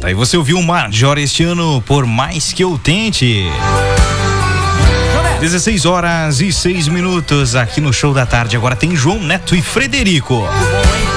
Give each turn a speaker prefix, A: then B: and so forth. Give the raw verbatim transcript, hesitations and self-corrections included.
A: Aí você ouviu o Major este ano, Por Mais Que Eu Tente. dezesseis horas e seis minutos aqui no Show da Tarde. Agora tem João Neto e Frederico.